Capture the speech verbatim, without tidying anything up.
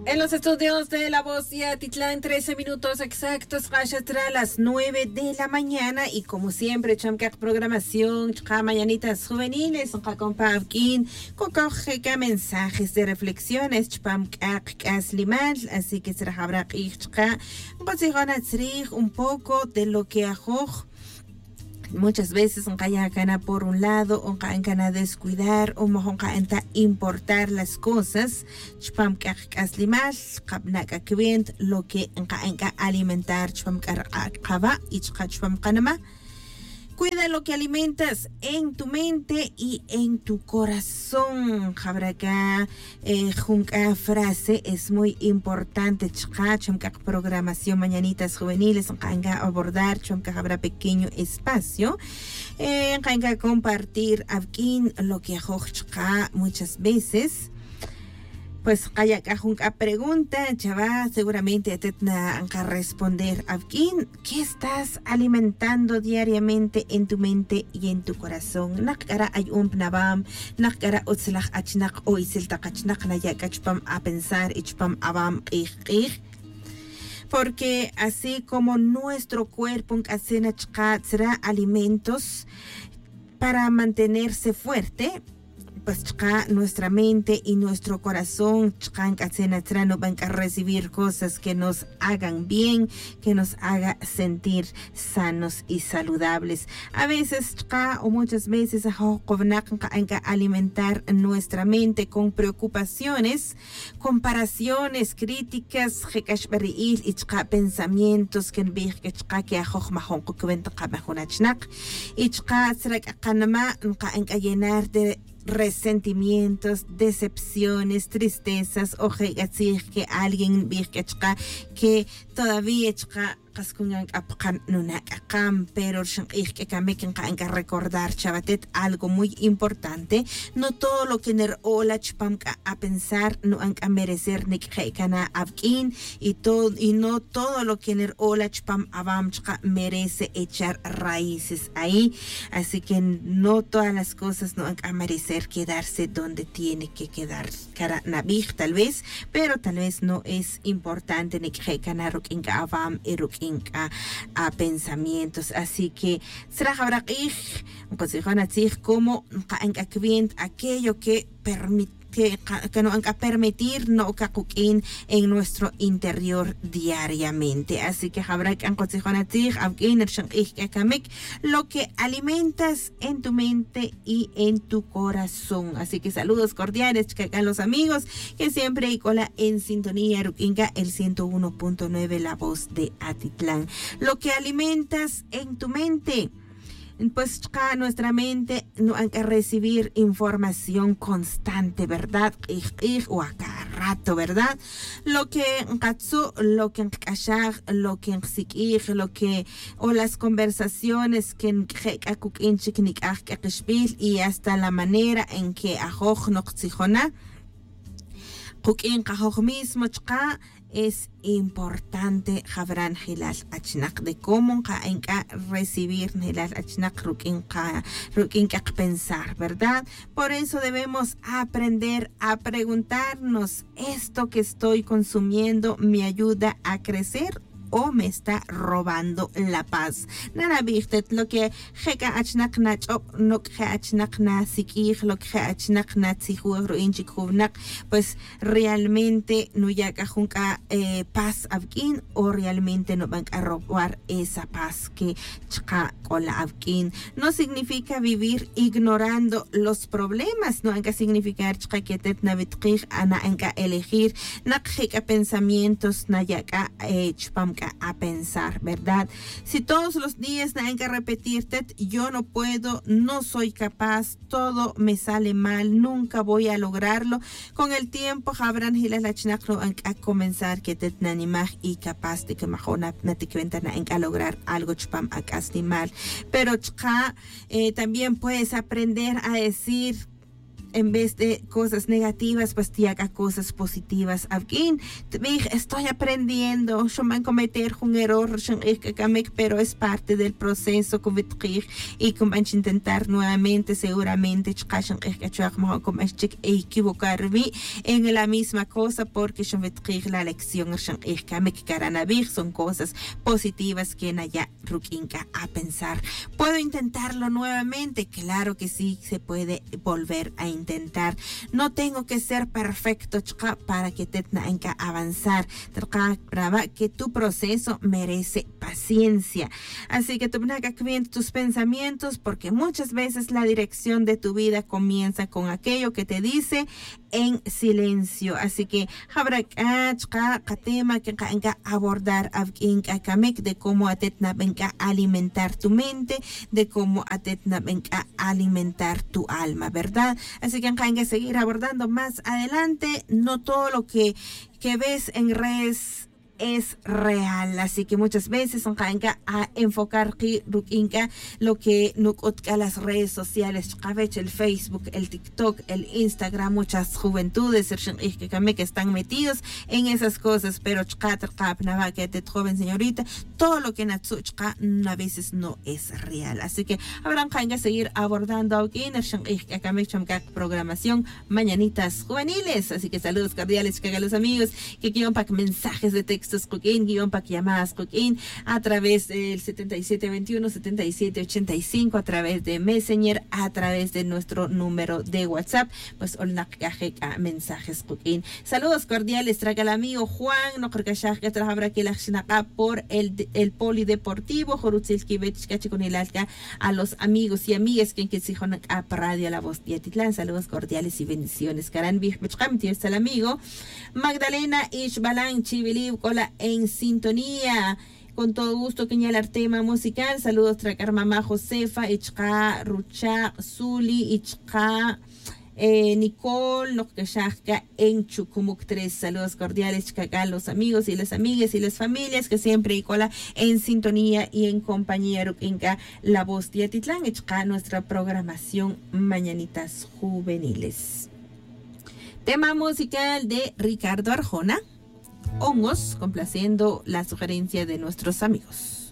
En los estudios de La Voz de Atitlán, trece minutos exactos, a las nueve de la mañana. Y como siempre, chamkak programación, chka mañanitas juveniles, compavkin, cocojeca mensajes de reflexiones, chpamkak kaslimal. Así que será habrá chka, un poco de lo que ajoj. Muchas veces un cana por un lado, un cana descuidar, un cana importar las cosas. Chpam kaslimas, kapnaka kvient, lo que enca alimentar, chpam kaba y chpam kanama. Cuida lo que alimentas en tu mente y en tu corazón. Jabraka, eh, junca frase es muy importante. Chka, chumka programación mañanitas juveniles. Kanga abordar, chumka habrá pequeño espacio. Eh, kanga compartir avkin lo que chka muchas veces. Pues kaya junca pregunta, chava, seguramente tetna anka responder avkin, ¿qué estás alimentando diariamente en tu mente y en tu corazón? Nakara ayum nabam, nakara utslach achnak o isiltakachnak na yakachpam a pensar ichpam abam ich. Porque así como nuestro cuerpo será alimentos para mantenerse fuerte, pues chka, nuestra mente y nuestro corazón chka, no van a recibir cosas que nos hagan bien, que nos haga sentir sanos y saludables. A veces chka, o muchas veces alimentar nuestra mente con preocupaciones, comparaciones, críticas, y chka, pensamientos que y chka, llenar de resentimientos, decepciones, tristezas, o que alguien que todavía pero hay que recordar chavatet algo muy importante. No todo lo que ner ola chpamka a pensar no han que merecer ni kana avkin y todo y no todo lo que ner ola chpam avam merece echar raíces ahí. Así que no todas las cosas no han que merecer quedarse donde tiene que quedar. Cara nabij tal vez, pero tal vez no es importante ni kana rukinka avam y rukinka a pensamientos. Así que será habrá un consejo como aquello que permite que, que no van a permitir no cacuquín en nuestro interior diariamente. Así que habrá que lo que alimentas en tu mente y en tu corazón. Así que saludos cordiales a los amigos que siempre hay cola en sintonía Ruquinga, el ciento uno punto nueve, La Voz de Atitlán. Lo que alimentas en tu mente, pues acá nuestra mente no hay que recibir información constante, ¿verdad? O a cada rato, ¿verdad? Lo que katsu, lo que kashar, lo que sikir, lo que o las conversaciones que y hasta la manera en que ajoj no tzijona kukin kajoj mismo chka. Es importante Jabran Hilal Achnak de cómo enca recibir Hilal Achnak Rukinka Rukinka pensar, ¿verdad? Por eso debemos aprender a preguntarnos, ¿esto que estoy consumiendo me ayuda a crecer o me está robando la paz? Nana bichtet lo que heka achnak na chop no que achnak na sikir lo que achnak na tsihu ruinchik hubnak, pues realmente no ya junca eh, paz avkin o realmente no van a robar esa paz que chka kola avkin. No significa vivir ignorando los problemas, no hay que significar chka que tet na vitkir ana enka elegir na heka pensamientos na yaka eh, chpamka a pensar, ¿verdad? Si todos los días hay que repetirte, yo no puedo, no soy capaz, todo me sale mal, nunca voy a lograrlo, con el tiempo habrán hilas la chinacro a comenzar que te nanimaj y capaz de que majona nati que ventana en a lograr algo chpam acasti mal. Pero chka, eh, también puedes aprender a decir en vez de cosas negativas, pues te haga cosas positivas. Alguien te dice, estoy aprendiendo, yo me cometer un error, pero es parte del proceso y como intentar nuevamente, seguramente equivocarme en la misma cosa, porque la lección son cosas positivas que Naya Rukinka a pensar. ¿Puedo intentarlo nuevamente? Claro que sí, se puede volver a intentar. No tengo que ser perfecto para que te tenga que avanzar, que tu proceso merece paciencia. Así que tú bien tus pensamientos, porque muchas veces la dirección de tu vida comienza con aquello que te dice en silencio. Así que habrá tema que abordar de cómo alimentar tu mente, de cómo alimentar tu alma, ¿verdad? Así que hay que seguir abordando más adelante. No todo lo que, que ves en redes es real, así que muchas veces son a enfocar lo que a las redes sociales, el Facebook, el TikTok, el Instagram, muchas juventudes que están metidos en esas cosas, pero joven señorita, todo lo que a veces no es real, así que habrán que seguir abordando aquí en programación Mañanitas Juveniles. Así que saludos cordiales a los amigos que quieren para mensajes de texto guión para llamadas a través del setenta y siete veintiuno setenta y siete ochenta y cinco, a través de Messenger, a través de nuestro número de WhatsApp, pues a mensajes. Saludos cordiales, traga el amigo Juan, no creo que ya que trabaja aquí la por el, el polideportivo, a los amigos y amigas que que se a Radio La Voz de Atitlán. Saludos cordiales y bendiciones. Karan el amigo Magdalena Ishbalan Chivilib Cola en sintonía. Con todo gusto, que el tema musical. Saludos, tracar mamá Josefa, Ichka, Rucha, Zuli, Ichka, eh, Nicole, Nokashaka, en Chucumuc tres. Saludos cordiales, Chacá, los amigos y las amigas y las familias que siempre y cola en sintonía y en compañía Rukinka, La Voz de Atitlán, Ichka, nuestra programación Mañanitas Juveniles. Tema musical de Ricardo Arjona, Hongos, complaciendo la sugerencia de nuestros amigos.